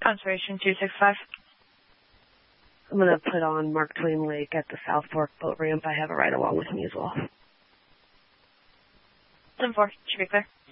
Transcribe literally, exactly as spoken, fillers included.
Conservation two six five. I'm going to put on Mark Twain Lake at the South Fork boat ramp. I have it right along with me as well. seven four, should be clear.